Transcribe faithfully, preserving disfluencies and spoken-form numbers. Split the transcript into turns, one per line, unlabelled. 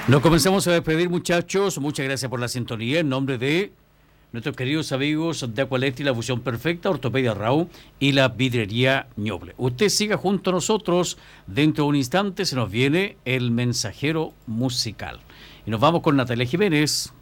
Nos comenzamos a despedir, muchachos. Muchas gracias por la sintonía. En nombre de nuestros queridos amigos de Aqualetti, la fusión perfecta, Ortopedia Raúl y la vidrería Ñoble. Usted siga junto a nosotros. Dentro de un instante se nos viene el mensajero musical. Y nos vamos con Natalia Jiménez.